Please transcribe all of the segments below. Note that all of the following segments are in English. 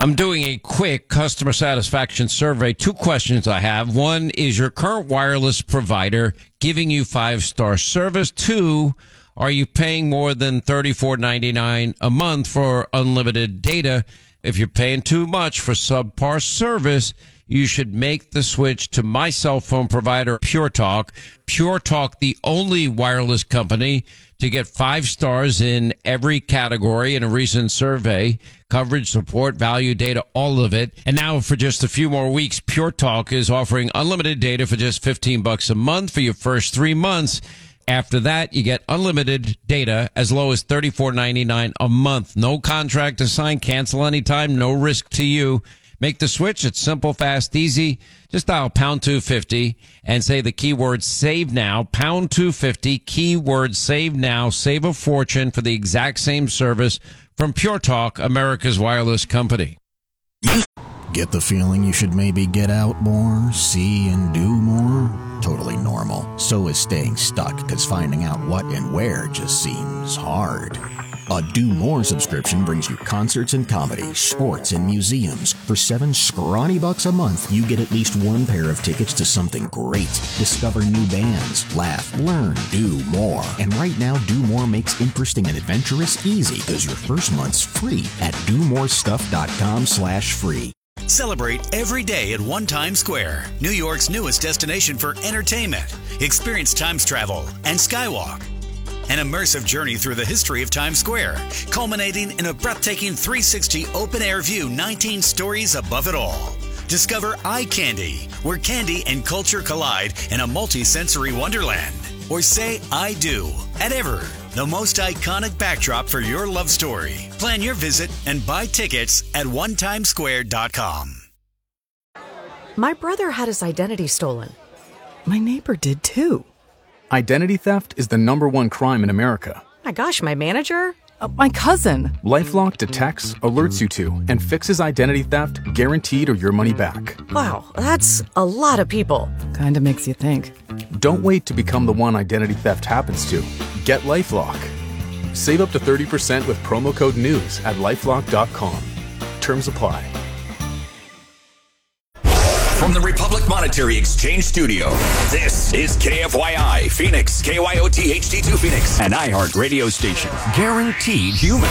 I'm doing a quick customer satisfaction survey. 2 questions I have. 1, is your current wireless provider giving you 5-star service? 2, are you paying more than $34.99 a month for unlimited data? If you're paying too much for subpar service, you should make the switch to my cell phone provider, Pure Talk. Pure Talk, the only wireless company to get 5 stars in every category in a recent survey. Coverage, support, value, data, all of it. And now for just a few more weeks, Pure Talk is offering unlimited data for just $15 a month for your first 3 months. After that, you get unlimited data as low as $34.99 a month. No contract to sign, cancel anytime, no risk to you. Make the switch. It's simple, fast, easy. Just dial pound 250 and say the keyword save now. Pound 250, keyword save now. Save a fortune for the exact same service from Pure Talk, America's wireless company. Get the feeling you should maybe get out more, see and do more? Totally normal. So is staying stuck, because finding out what and where just seems hard. A Do More subscription brings you concerts and comedy, sports and museums. For $7 scrawny bucks a month, you get at least 1 pair of tickets to something great. Discover new bands, laugh, learn, do more. And right now, Do More makes interesting and adventurous easy, because your first month's free at domorestuff.com/free. Celebrate every day at One Times Square, New York's newest destination for entertainment. Experience Times Travel and Skywalk. An immersive journey through the history of Times Square, culminating in a breathtaking 360 open-air view 19 stories above it all. Discover Eye Candy, where candy and culture collide in a multi-sensory wonderland. Or say I do at Ever, the most iconic backdrop for your love story. Plan your visit and buy tickets at onetimesquare.com. My brother had his identity stolen. My neighbor did too. Identity theft is the #1 crime in America. My gosh, my manager? My cousin. LifeLock detects, alerts you to, and fixes identity theft guaranteed or your money back. Wow, that's a lot of people. Kinda makes you think. Don't wait to become the one identity theft happens to. Get LifeLock. Save up to 30% with promo code NEWS at LifeLock.com. Terms apply. From the Republic Monetary Exchange Studio, this is KFYI Phoenix, KYOT HD2 Phoenix, an iHeart radio station. Guaranteed human.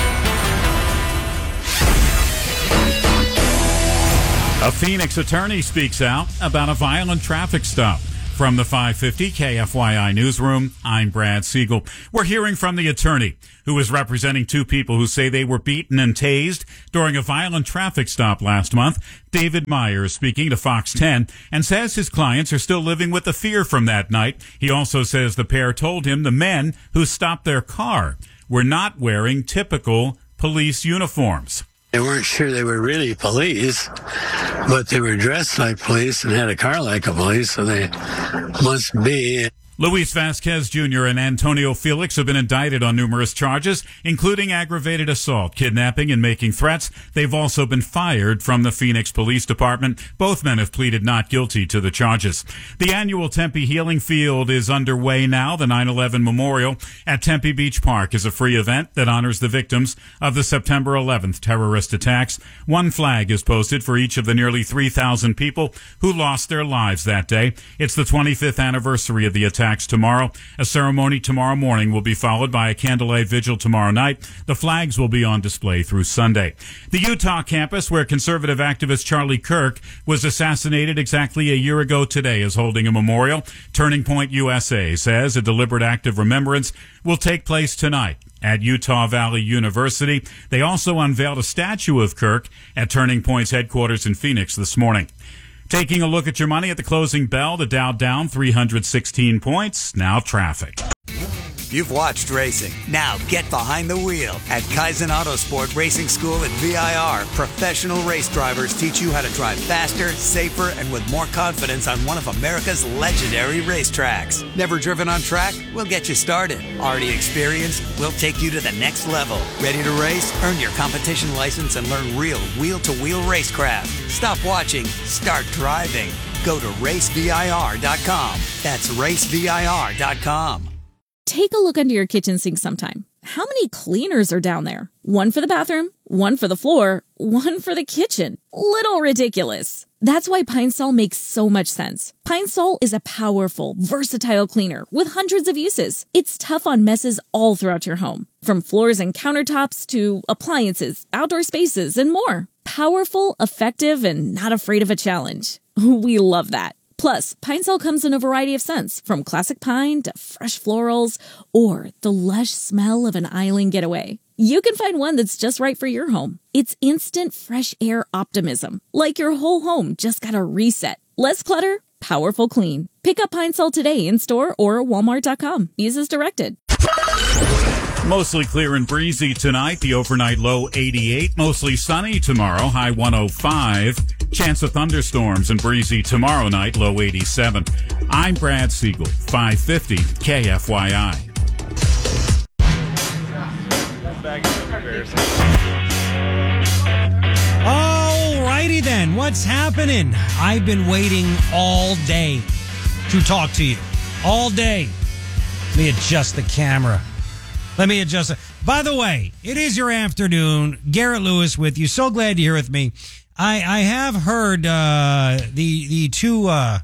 A Phoenix attorney speaks out about a violent traffic stop. From the 550 KFYI newsroom, I'm Brad Siegel. We're hearing from the attorney who is representing 2 people who say they were beaten and tased during a violent traffic stop last month. David Myers speaking to Fox 10 and says his clients are still living with the fear from that night. He also says the pair told him the men who stopped their car were not wearing typical police uniforms. They weren't sure they were really police, but they were dressed like police and had a car like a police, so they must be. Luis Vasquez Jr. and Antonio Felix have been indicted on numerous charges, including aggravated assault, kidnapping, and making threats. They've also been fired from the Phoenix Police Department. Both men have pleaded not guilty to the charges. The annual Tempe Healing Field is underway now. The 9/11 Memorial at Tempe Beach Park is a free event that honors the victims of the September 11th terrorist attacks. 1 flag is posted for each of the nearly 3,000 people who lost their lives that day. It's the 25th anniversary of the attacks tomorrow. A ceremony tomorrow morning will be followed by a candlelight vigil tomorrow night. The flags will be on display through Sunday. The Utah campus where conservative activist Charlie Kirk was assassinated exactly a year ago today is holding a memorial. Turning Point USA says a deliberate act of remembrance will take place tonight at Utah Valley University. They also unveiled a statue of Kirk at Turning Point's headquarters in Phoenix this morning. Taking a look at your money at the closing bell, the Dow down 316 points. Now traffic. You've watched racing. Now get behind the wheel. At Kaizen Autosport Racing School at VIR, professional race drivers teach you how to drive faster, safer, and with more confidence on one of America's legendary racetracks. Never driven on track? We'll get you started. Already experienced? We'll take you to the next level. Ready to race? Earn your competition license and learn real wheel-to-wheel racecraft. Stop watching. Start driving. Go to racevir.com. That's racevir.com. Take a look under your kitchen sink sometime. how many cleaners are down there? One for the bathroom, one for the floor, one for the kitchen. Little ridiculous. That's why Pine Sol makes so much sense. Pine Sol is a powerful, versatile cleaner with hundreds of uses. It's tough on messes all throughout your home, from floors and countertops to appliances, outdoor spaces, and more. Powerful, effective, and not afraid of a challenge. We love that. Plus, Pine Sol comes in a variety of scents, from classic pine to fresh florals, or the lush smell of an island getaway. You can find one that's just right for your home. It's instant fresh air optimism, like your whole home just got a reset. Less clutter, powerful clean. Pick up Pine Sol today in store or Walmart.com. Use as directed. Mostly clear and breezy tonight. The overnight low 88. Mostly sunny tomorrow, high 105. Chance of thunderstorms and breezy tomorrow night, low 87. I'm Brad Siegel, 550 KFYI. Alrighty then, what's happening? I've been waiting all day to talk to you. All day. Let me adjust the camera. By the way, it is your afternoon. Garrett Lewis with you. So glad you're here with me. I have heard the two. I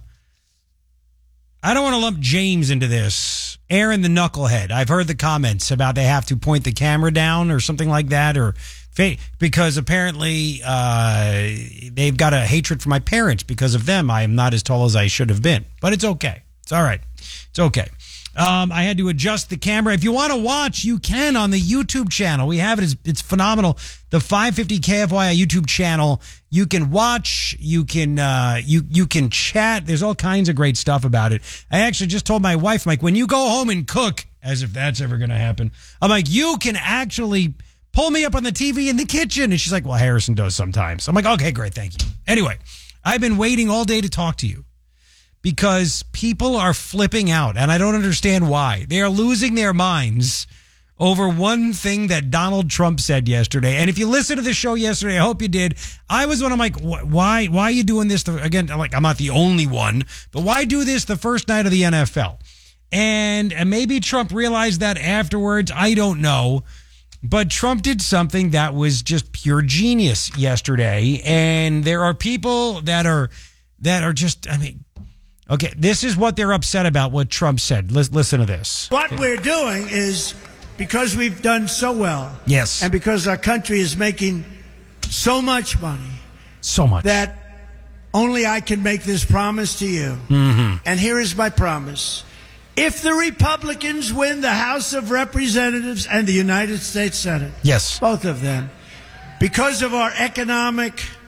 don't want to lump James into this. Aaron the knucklehead. I've heard the comments about they have to point the camera down or something like that, or because apparently they've got a hatred for my parents because of them. I am not as tall as I should have been, but it's okay. It's all right. It's okay. I had to adjust the camera. If you want to watch, you can on the YouTube channel. We have it. It's phenomenal. The 550 KFYI YouTube channel. You can watch. You can you can chat. There's all kinds of great stuff about it. I actually just told my wife, I'm like, when you go home and cook, as if that's ever going to happen, I'm like, you can actually pull me up on the TV in the kitchen. And she's like, well, Harrison does sometimes. I'm like, okay, great. Thank you. Anyway, I've been waiting all day to talk to you, because people are flipping out, and I don't understand why. They are losing their minds over one thing that Donald Trump said yesterday. And if you listened to the show yesterday, I hope you did. I was one of like, why are you doing this? Again, like, I'm not the only one, but why do this the first night of the NFL? And maybe Trump realized that afterwards. I don't know. But Trump did something that was just pure genius yesterday. And there are people that are just, I mean, okay, this is what they're upset about, what Trump said. Listen to this. What we're doing is, because we've done so well. Yes. And because our country is making so much money. So much. That only I can make this promise to you. Mm-hmm. And here is my promise. If the Republicans win the House of Representatives and the United States Senate. Yes. Both of them. Because of our economic